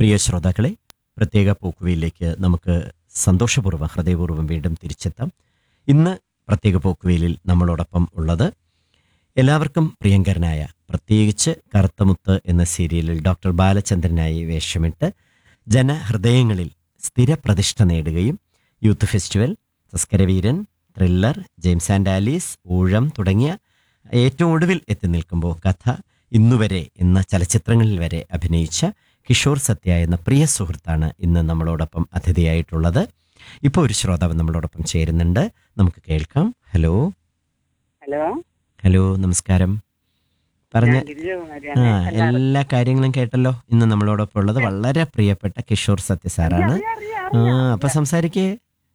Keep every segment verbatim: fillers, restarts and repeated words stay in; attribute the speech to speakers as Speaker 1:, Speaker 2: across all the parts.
Speaker 1: പ്രിയ ശ്രോതാക്കളെ, പ്രത്യേക പോക്കുവയിലേക്ക് നമുക്ക് സന്തോഷപൂർവ്വം ഹൃദയപൂർവ്വം വീണ്ടും തിരിച്ചെത്താം. ഇന്ന് പ്രത്യേക പോക്കുവയിലിൽ നമ്മളോടൊപ്പം ഉള്ളത് എല്ലാവർക്കും പ്രിയങ്കരനായ, പ്രത്യേകിച്ച് കറുത്തമുത്ത് എന്ന സീരിയലിൽ ഡോക്ടർ ബാലചന്ദ്രനായി വേഷമിട്ട് ജനഹൃദയങ്ങളിൽ സ്ഥിരപ്രതിഷ്ഠ നേടുകയും youth festival, തസ്കരവീരൻ, thriller, James and Alice, ഊഴം തുടങ്ങിയ ഏറ്റവും ഒടുവിൽ എത്തി നിൽക്കുമ്പോൾ കഥ ഇന്നുവരെ എന്ന ചലച്ചിത്രങ്ങളിൽ വരെ അഭിനയിച്ച കിഷോർ സത്യ എന്ന പ്രിയ സുഹൃത്താണ് ഇന്ന് നമ്മളോടൊപ്പം അതിഥിയായിട്ടുള്ളത്. ഇപ്പോൾ ഒരു ശ്രോതാവ് നമ്മളോടൊപ്പം ചേരുന്നുണ്ട്, നമുക്ക് കേൾക്കാം. ഹലോ
Speaker 2: ഹലോ
Speaker 1: ഹലോ നമസ്കാരം. പറഞ്ഞ ആ എല്ലാ കാര്യങ്ങളും കേട്ടല്ലോ. ഇന്ന് നമ്മളോടൊപ്പം ഉള്ളത് വളരെ പ്രിയപ്പെട്ട കിഷോർ സത്യ സാറാണ്. ആ അപ്പൊ സംസാരിക്കേ.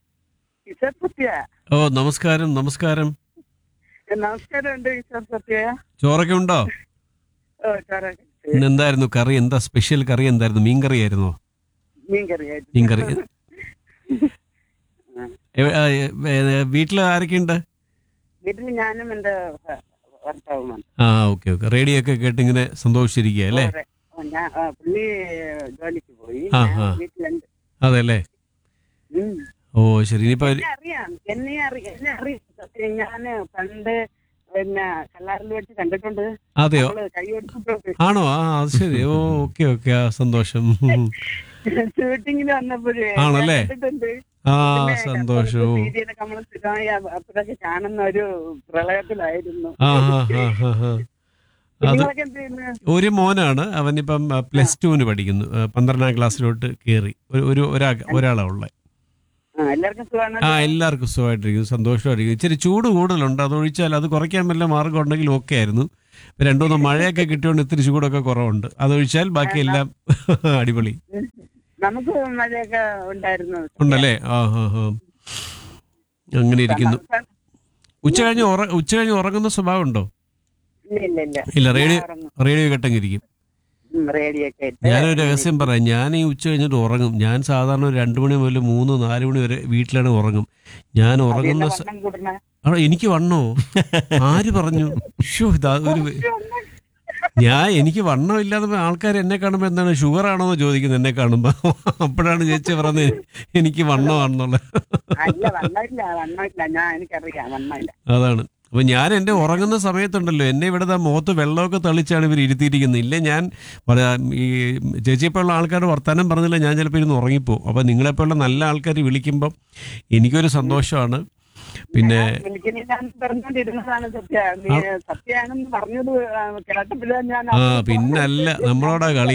Speaker 3: ഓ നമസ്കാരം. നമസ്കാരം.
Speaker 2: നമസ്കാരം.
Speaker 3: ചോറൊക്കെ ഉണ്ടോ? എന്തായിരുന്നു കറി? എന്താ സ്പെഷ്യൽ കറി? എന്തായിരുന്നു? മീൻ കറി ആയിരുന്നോ? മീൻ കറി. വീട്ടില് ആരൊക്കെയുണ്ട്?
Speaker 2: വീട്ടിൽ ഞാനും എന്റെ ഭർത്താവുമാണ്.
Speaker 3: ആ ഓക്കെ ഓക്കെ. റേഡിയോ ഒക്കെ കേട്ട് ഇങ്ങനെ സന്തോഷിച്ചിരിക്കുക അല്ലേ?
Speaker 2: പുള്ളി ജോലിക്ക് പോയി.
Speaker 3: ആ ആ
Speaker 2: വീട്ടിലുണ്ട്.
Speaker 3: അതെ അല്ലേ? ഓ ശരി. ഇനിയിപ്പോ
Speaker 2: അറിയാം, എന്നെ അറിയാം, എന്നെ അറിയാം. ഞാന് പണ്ട് പിന്നെ കല്ലാറിൽ വെച്ച് കണ്ടിട്ടുണ്ട്.
Speaker 3: അതെയോ?
Speaker 2: കൈ കൊടുത്തിട്ടുണ്ട്.
Speaker 3: ആണോ? ആ അത് ശരി. ഓ ഓക്കെ ഓക്കെ. ആ സന്തോഷം.
Speaker 2: ഷൂട്ടിങ്ങിന് വന്നപ്പോഴേ
Speaker 3: ആണല്ലേ?
Speaker 2: കണ്ടിട്ടുണ്ട്.
Speaker 3: ആ സന്തോഷവും.
Speaker 2: നമ്മള് സ്ഥിരമായി അപ്പോഴൊക്കെ കാണുന്ന ഒരു പ്രളയത്തിലായിരുന്നു.
Speaker 3: ആ ഹാ ഹാ ഹാ ഹാ. അത് ഒരു മോനാണ്, അവനിപ്പം പ്ലസ് ടുവിന് പഠിക്കുന്നു. പന്ത്രണ്ടാം ക്ലാസ്സിലോട്ട് കയറി. ഒരു ഒരാളാ ഉള്ളത്. ആ എല്ലാവർക്കും സുഖമായിട്ടിരിക്കുന്നു, സന്തോഷമായിട്ടിരിക്കുന്നു. ഇച്ചിരി ചൂട് കൂടുതലുണ്ട്, അതൊഴിച്ചാൽ അത് കുറയ്ക്കാൻ വല്ല മാർഗം ഉണ്ടെങ്കിൽ ഓക്കെ ആയിരുന്നു. രണ്ടു മൂന്ന് മഴയൊക്കെ കിട്ടിയോണ്ട് ഇത്തിരി ചൂടൊക്കെ കുറവുണ്ട്. അതൊഴിച്ചാൽ ബാക്കിയെല്ലാം അടിപൊളി.
Speaker 2: നമുക്ക് മഴയൊക്കെ ഉണ്ടായിരുന്നു.
Speaker 3: ഉണ്ടല്ലേ? ആ ഹാ ഹാ. അങ്ങനെ ഇരിക്കുന്നു. ഉച്ച കഴിഞ്ഞ് ഉച്ച കഴിഞ്ഞ് ഉറങ്ങുന്ന സ്വഭാവം ഉണ്ടോ? ഇല്ല. Radio radio കേട്ടെങ്കിരിക്കും. ഞാനൊരു രഹസ്യം പറയാം. ഞാൻ ഈ ഉച്ച കഴിഞ്ഞിട്ട് ഉറങ്ങും. ഞാൻ സാധാരണ ഒരു രണ്ടു മണി മുതൽ മൂന്ന് നാല് മണി വരെ വീട്ടിലാണ് ഉറങ്ങും. ഞാൻ ഉറങ്ങുന്ന ആണോ? എനിക്ക് വണ്ണോ? ആര് പറഞ്ഞു? ഇതാ ഒരു ഞാൻ എനിക്ക് വണ്ണം ഇല്ലാതെ ആൾക്കാർ എന്നെ കാണുമ്പോൾ എന്താണ് ഷുഗർ ആണോ എന്ന് ചോദിക്കുന്നത് എന്നെ കാണുമ്പോ. അപ്പോഴാണ് ചേച്ചി പറഞ്ഞത് എനിക്ക് വണ്ണമാണെന്നുള്ള. അതാണ്. അപ്പൊ ഞാൻ എന്റെ ഉറങ്ങുന്ന സമയത്തുണ്ടല്ലോ, എന്നെ ഇവിടെ മുഖത്ത് വെള്ളമൊക്കെ തളിച്ചാണ് ഇവർ ഇരുത്തിയിരിക്കുന്നത്. ഇല്ലേ ഞാൻ ഈ ചേച്ചിയെപ്പോഴുള്ള ആൾക്കാരുടെ വർത്താനം പറഞ്ഞില്ല, ഞാൻ ചിലപ്പോൾ ഇരുന്ന് ഉറങ്ങിപ്പോവും. അപ്പൊ നിങ്ങളെപ്പോലുള്ള നല്ല ആൾക്കാർ വിളിക്കുമ്പം എനിക്കൊരു സന്തോഷമാണ്. പിന്നെ ആ പിന്നല്ല, നമ്മളോടാ കളി.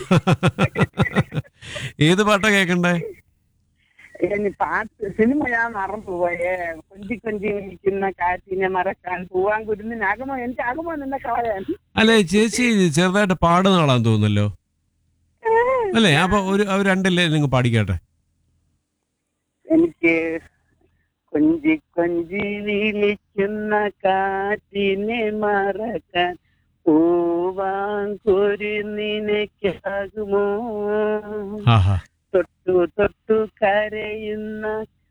Speaker 3: ഏത് പാട്ടാ കേക്കണ്ടേ?
Speaker 2: പാട്ട് സിനിമ ഞാൻ മറന്നുപോയേ. കൊഞ്ചി കൊഞ്ചി നിൽക്കുന്ന കാറ്റിനെ മറക്കാൻ പോവാൻ കുരുന്ന് ആകുമോ എനിക്ക് ആകുമോ നിന്നെ കളയാൻ.
Speaker 3: അല്ലെ ചേച്ചി ചെറുതായിട്ട് പാടുന്ന ആളാന്ന് തോന്നുന്നല്ലോ അല്ലേ? അപ്പൊ ഒരു രണ്ടല്ലേ നിങ്ങൾ പാടിക്കട്ടെ.
Speaker 2: എനിക്ക് കൊഞ്ചി കൊഞ്ചി വിളിക്കുന്ന കാറ്റിനെ മറക്കാൻ പോവാൻ കുരുന്നിനേക്കാകുമോ, തൊട്ടു തൊട്ടു കരയുന്ന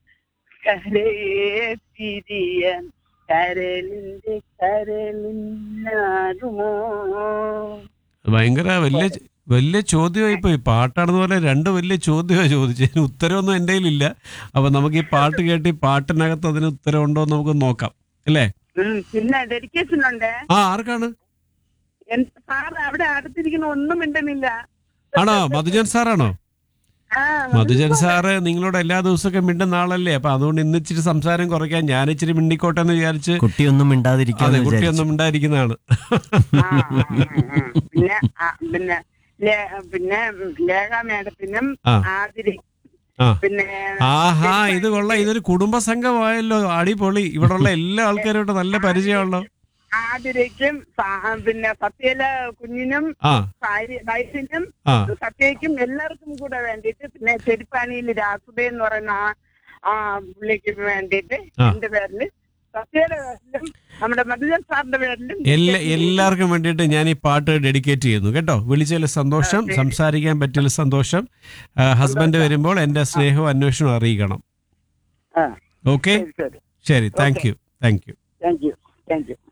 Speaker 2: കരയെ തിരിയാൻ കരലിന്റെ കരലിനാകുമോ.
Speaker 3: ഭയങ്കര വലിയ വലിയ ചോദ്യമായി പോയി. പാട്ടാണെന്ന് പോലെ രണ്ട് വലിയ ചോദ്യമാണ് ചോദിച്ചത്. ഉത്തരവൊന്നും എൻ്റെ കയ്യിലില്ല. അപ്പൊ നമുക്ക് ഈ പാട്ട് കേട്ട് ഈ പാട്ടിനകത്ത് അതിന് ഉത്തരം ഉണ്ടോ എന്ന് നമുക്ക് നോക്കാം അല്ലേ?
Speaker 2: പിന്നെ ഡെഡിക്കേഷൻ ഉണ്ട്.
Speaker 3: ആ ആർക്കാണ്?
Speaker 2: സാർ അവിടെ അടുത്തിരിക്കുന്ന ഒന്നും മിണ്ടുന്നില്ല.
Speaker 3: ആണോ? മധുജൻ സാറാണോ? മധുജൻ സാറ് നിങ്ങളോട് എല്ലാ ദിവസമൊക്കെ മിണ്ടുന്ന ആളല്ലേ? അപ്പൊ അതുകൊണ്ട് ഇന്ന് ഇച്ചിരി സംസാരം കുറയ്ക്കാൻ ഞാൻ ഇച്ചിരി മിണ്ടിക്കോട്ടെ എന്ന് വിചാരിച്ച്.
Speaker 1: കുട്ടിയൊന്നും മിണ്ടാതിരിക്കും.
Speaker 3: അതെ, കുട്ടിയൊന്നും മിണ്ടാതിരിക്കുന്നതാണ്.
Speaker 2: പിന്നെ പിന്നെ പിന്നെ ലേഖ മേഡത്തിനും ആതിരി. പിന്നെ
Speaker 3: ആഹാ, ഇത് കൊള്ളാം. ഇതൊരു കുടുംബ സംഘമായല്ലോ. അടിപൊളി. ഇവിടെ ഉള്ള എല്ലാ ആൾക്കാരോട്ട് നല്ല പരിചയമുള്ളൂ.
Speaker 2: ആതിരയ്ക്കും പിന്നെ സത്യയിലെ കുഞ്ഞിനും വയസ്സിനും സത്യയ്ക്കും എല്ലാവർക്കും കൂടെ വേണ്ടിയിട്ട്, പിന്നെ ചെരുപ്പാണിയിൽ രാസുദേ എന്ന് പറയുന്ന ആ പുള്ളിക്ക് വേണ്ടിയിട്ട് എന്റെ പേരില്, സത്യയുടെ പേരിലും നമ്മുടെ മധുജൻ സാറിന്റെ പേരിലും
Speaker 3: എല്ലാവർക്കും വേണ്ടിയിട്ട് ഞാൻ ഈ പാട്ട് ഡെഡിക്കേറ്റ് ചെയ്യുന്നു കേട്ടോ. വിളിച്ചതിൽ സന്തോഷം, സംസാരിക്കാൻ പറ്റിയ സന്തോഷം. ഹസ്ബൻഡ് വരുമ്പോൾ എന്റെ സ്നേഹവും അന്വേഷണവും അറിയിക്കണം. ഓക്കെ, ശരി. Thank you thank you
Speaker 2: thank you thank you